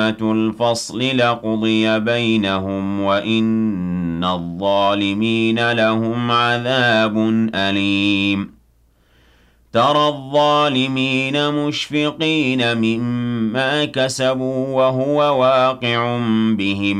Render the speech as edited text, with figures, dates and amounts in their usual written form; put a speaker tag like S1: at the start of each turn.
S1: الْفَصْلِ لَقُضِيَ بَيْنَهُمْ وَإِنَّ الظَّالِمِينَ لَهُمْ عَذَابٌ أَلِيمٌ تَرَى الظَّالِمِينَ مُشْفِقِينَ مِمَّا كَسَبُوا وَهُوَ وَاقِعٌ بِهِمْ